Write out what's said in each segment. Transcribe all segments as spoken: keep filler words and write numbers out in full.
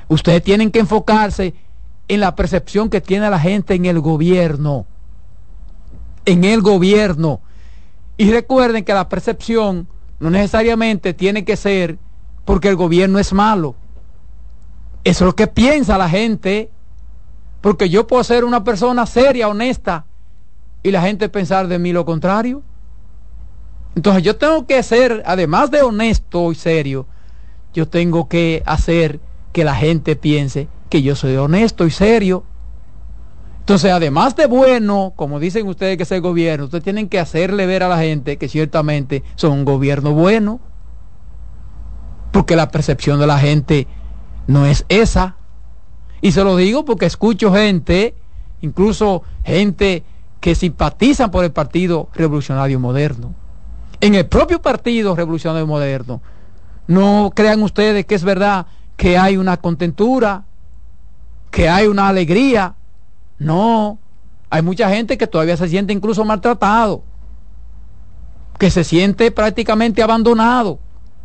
Ustedes tienen que enfocarse en la percepción que tiene la gente en el gobierno. En el gobierno. Y recuerden que la percepción no necesariamente tiene que ser porque el gobierno es malo. Eso es lo que piensa la gente. Porque yo puedo ser una persona seria, honesta, y la gente pensar de mí lo contrario. Entonces yo tengo que ser, además de honesto y serio, yo tengo que hacer que la gente piense que yo soy honesto y serio. Entonces, además de bueno, como dicen ustedes que es el gobierno, ustedes tienen que hacerle ver a la gente que ciertamente son un gobierno bueno, porque la percepción de la gente no es esa. Y se lo digo porque escucho gente, incluso gente que simpatizan por el Partido Revolucionario Moderno. En el propio Partido Revolucionario Moderno, no crean ustedes que es verdad que hay una contentura, que hay una alegría. No, hay mucha gente que todavía se siente incluso maltratado, que se siente prácticamente abandonado.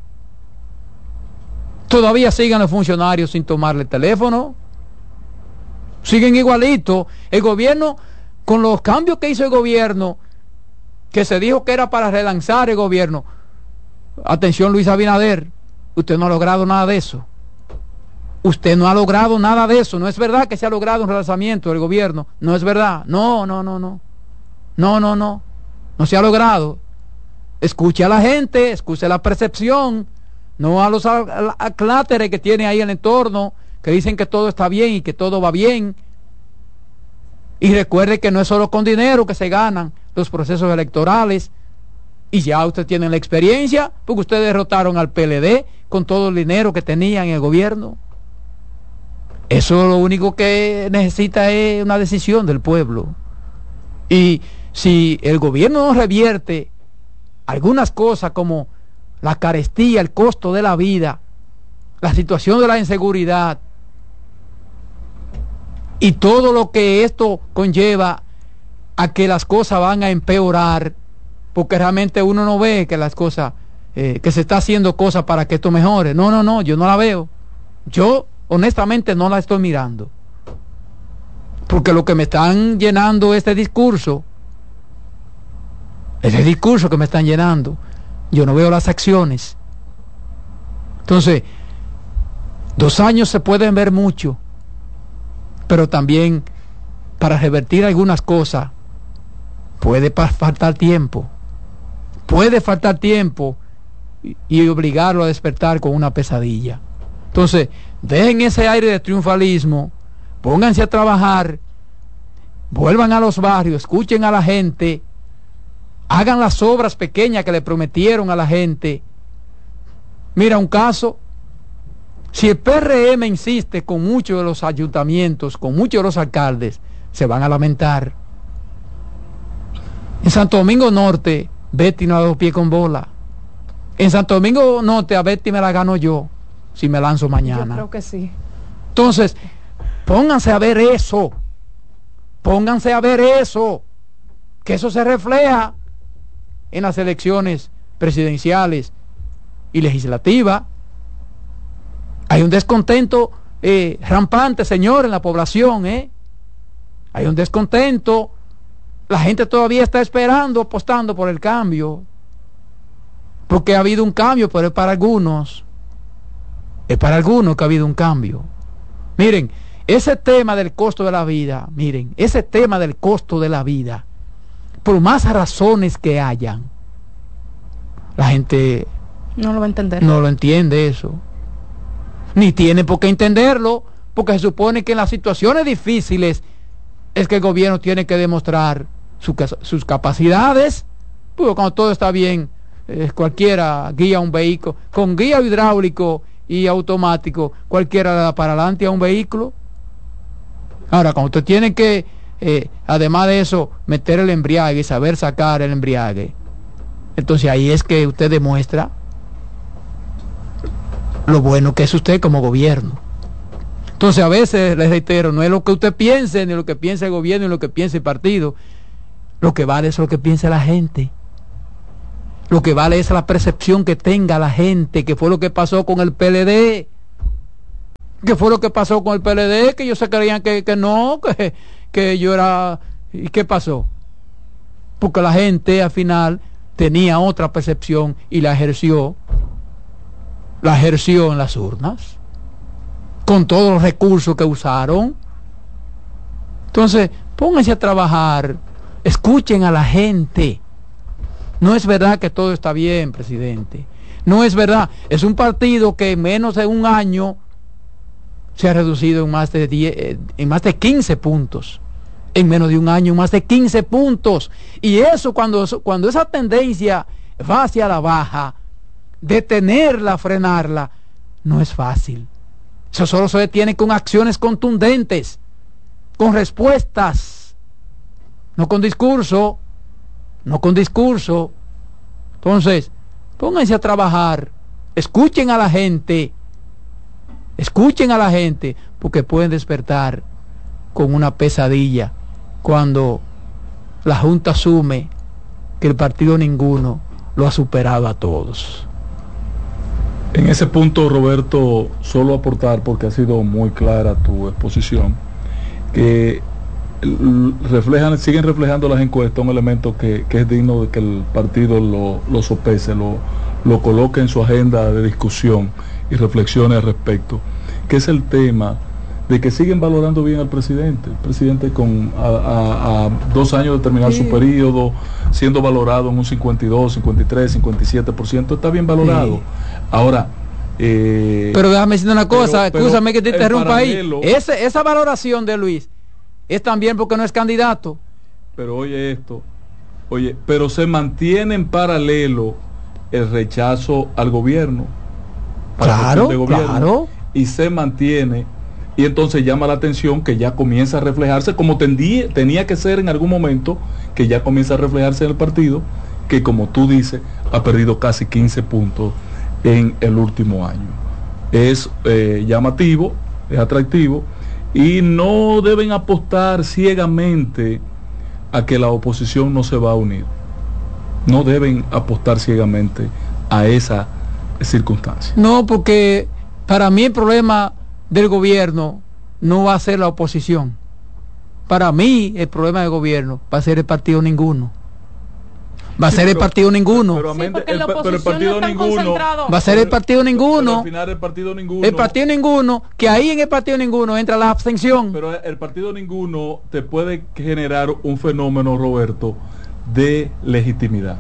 Todavía siguen los funcionarios sin tomarle teléfono, siguen igualito. El gobierno, con los cambios que hizo el gobierno, que se dijo que era para relanzar el gobierno, atención Luis Abinader, usted no ha logrado nada de eso. Usted no ha logrado nada de eso. No es verdad que se ha logrado un relanzamiento del gobierno. No es verdad. No, no, no, no. No, no, no. No se ha logrado. Escuche a la gente, escuche la percepción, no a los acláteres que tiene ahí en el entorno, que dicen que todo está bien y que todo va bien. Y recuerde que no es solo con dinero que se ganan los procesos electorales. Y ya usted tiene la experiencia, porque ustedes derrotaron al P L D con todo el dinero que tenía en el gobierno. Eso lo único que necesita es una decisión del pueblo. Y si el gobierno no revierte algunas cosas como la carestía, el costo de la vida, la situación de la inseguridad y todo lo que esto conlleva a que las cosas van a empeorar, porque realmente uno no ve que las cosas, eh, que se está haciendo cosas para que esto mejore. No, no, no, yo no la veo. Yo honestamente no la estoy mirando, porque lo que me están llenando este discurso, ese discurso que me están llenando, yo no veo las acciones. Entonces, dos años se pueden ver mucho, pero también para revertir algunas cosas puede faltar tiempo, puede faltar tiempo y, y obligarlo a despertar con una pesadilla. Entonces, dejen ese aire de triunfalismo, pónganse a trabajar, vuelvan a los barrios, escuchen a la gente, hagan las obras pequeñas que le prometieron a la gente. Mira un caso, si el P R M insiste con muchos de los ayuntamientos, con muchos de los alcaldes, se van a lamentar. En Santo Domingo Norte, Betty no ha dado pie con bola. En Santo Domingo Norte a Betty me la gano yo, si me lanzo mañana. Yo creo que sí. Entonces, pónganse a ver eso. Pónganse a ver eso. Que eso se refleja en las elecciones presidenciales y legislativas. Hay un descontento eh, rampante, señor, en la población, ¿eh? Hay un descontento. La gente todavía está esperando, apostando por el cambio. Porque ha habido un cambio, pero es para algunos. Es para algunos que ha habido un cambio. Miren, ese tema del costo de la vida, miren, ese tema del costo de la vida, por más razones que hayan, la gente no lo va a entender. No lo entiende eso. Ni tiene por qué entenderlo, porque se supone que en las situaciones difíciles es que el gobierno tiene que demostrar su, sus capacidades. Pues cuando todo está bien, eh, cualquiera guía un vehículo, con guía hidráulico y automático, cualquiera le da para adelante a un vehículo. Ahora, cuando usted tiene que, eh, además de eso, meter el embriague y saber sacar el embriague, entonces ahí es que usted demuestra lo bueno que es usted como gobierno. Entonces a veces, les reitero, no es lo que usted piense, ni lo que piense el gobierno, ni lo que piense el partido. Lo que vale es lo que piensa la gente. Lo que vale es la percepción que tenga la gente, que fue lo que pasó con el P L D. ¿Qué fue lo que pasó con el P L D? Que ellos se creían que, que no, que, que yo era... ¿Y qué pasó? Porque la gente al final tenía otra percepción y la ejerció, la ejerció en las urnas, con todos los recursos que usaron. Entonces, pónganse a trabajar, escuchen a la gente. No es verdad que todo está bien, presidente. No es verdad. Es un partido que en menos de un año se ha reducido en más de diez, en más de quince puntos. En menos de un año, más de quince puntos. Y eso, cuando, cuando esa tendencia va hacia la baja, detenerla, frenarla, no es fácil. Eso solo se detiene con acciones contundentes, con respuestas, no con discurso, no con discurso. Entonces, pónganse a trabajar, escuchen a la gente, escuchen a la gente, porque pueden despertar con una pesadilla cuando la Junta asume que el partido ninguno lo ha superado a todos. En ese punto, Roberto, solo aportar, porque ha sido muy clara tu exposición, que reflejan, siguen reflejando las encuestas un elemento que, que es digno de que el partido lo, lo sopese, lo, lo coloque en su agenda de discusión y reflexione al respecto, que es el tema de que siguen valorando bien al presidente, el presidente con a, a, a dos años de terminar sí. su periodo, siendo valorado en un cincuenta y dos, cincuenta y tres, cincuenta y siete por ciento, está bien valorado. Sí. Ahora, eh, pero déjame decir una cosa, escúchame que te interrumpa ahí, Ese, esa valoración de Luis es también porque no es candidato. Pero oye esto, oye, pero se mantiene en paralelo el rechazo al gobierno, claro, de gobierno, claro, y se mantiene. Y entonces llama la atención que ya comienza a reflejarse, como tendí, tenía que ser en algún momento, que ya comienza a reflejarse en el partido, que como tú dices, ha perdido casi quince puntos en el último año. Es eh, llamativo, es atractivo, y no deben apostar ciegamente a que la oposición no se va a unir. No deben apostar ciegamente a esa circunstancia. No, porque para mí el problema del gobierno no va a ser la oposición. Para mí el problema del gobierno va a ser el partido ninguno. Va a sí, ser pero, el partido ninguno. Pero, pero, sí, el, pero el partido no ninguno. Va a ser el partido ninguno. Al final el partido ninguno. El partido ninguno, que ahí en el partido ninguno entra la abstención. Pero el partido ninguno te puede generar un fenómeno, Roberto, de legitimidad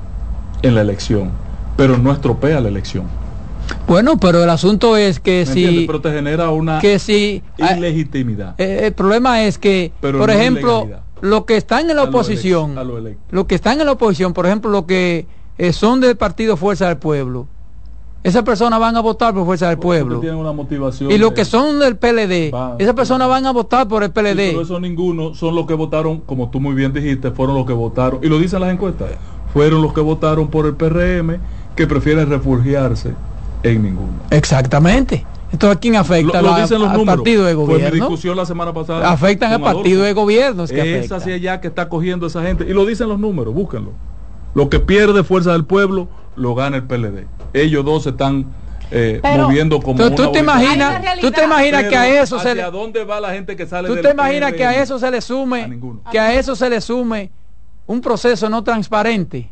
en la elección, pero no estropea la elección. Bueno, pero el asunto es que si pero te genera una que si ilegitimidad. Eh, el problema es que, pero por no ejemplo, los que están en la oposición, lo los que están en la oposición, por ejemplo, los que eh, son del partido Fuerza del Pueblo, esas personas van a votar por Fuerza del Pueblo. Una motivación y los que son del P L D, van, esas personas van a votar por el P L D. Pero eso ninguno son los que votaron, como tú muy bien dijiste, fueron los que votaron, y lo dicen las encuestas, fueron los que votaron por el P R M, que prefieren refugiarse en ninguno. Exactamente. Entonces, ¿a quién afecta? Lo, lo dicen los al números. Partido de gobierno. Fue mi discusión la semana pasada. Afectan al partido Adolfo. de gobierno. Es que esa hacia allá que está cogiendo esa gente. Y lo dicen los números, búsquenlo. Lo que pierde Fuerza del Pueblo, lo gana el P L D. Ellos dos se están eh, moviendo como tú, tú una te imaginas, tú te imaginas que a eso se le... dónde va la gente que sale tú del te imaginas P R M? Que a eso se le sume, a que a eso se le sume un proceso no transparente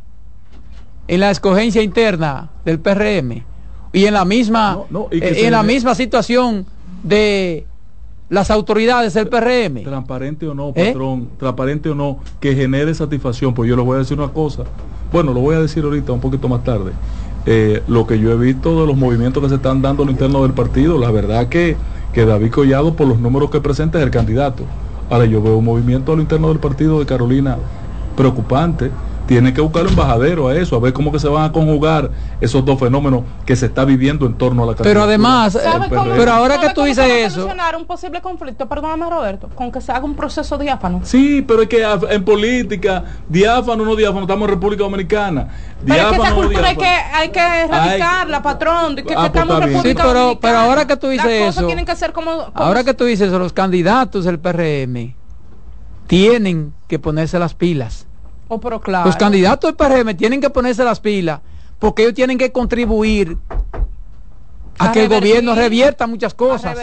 en la escogencia interna del P R M. Y en la misma no, no, eh, en la misma situación de las autoridades del P R M. Transparente o no, patrón, ¿Eh? transparente o no, que genere satisfacción. Pues yo les voy a decir una cosa. Bueno, lo voy a decir ahorita, un poquito más tarde. Eh, lo que yo he visto de los movimientos que se están dando al interno del partido, la verdad que, que David Collado, por los números que presenta, es el candidato. Ahora yo veo un movimiento al interno del partido de Carolina preocupante. Tiene que buscar un embajadero a eso, a ver cómo que se van a conjugar esos dos fenómenos que se está viviendo en torno a la candidatura. Pero además, eh, pero ahora que tú dices eso, solucionar un posible conflicto, perdóname Roberto, con que se haga un proceso diáfano. Sí, pero es que en política, diáfano o no diáfano, estamos en República Dominicana. Pero es que esa cultura hay que, hay que erradicarla, hay, patrón, de que, ah, que estamos en República sí, pero, Dominicana. Pero ahora que tú dices Las eso, cosas tienen que ser como, como ahora que tú dices eso, los candidatos del P R M tienen que ponerse las pilas. Oh, pero claro. Los candidatos del P R M tienen que ponerse las pilas porque ellos tienen que contribuir a, a que revertir. El gobierno revierta muchas cosas.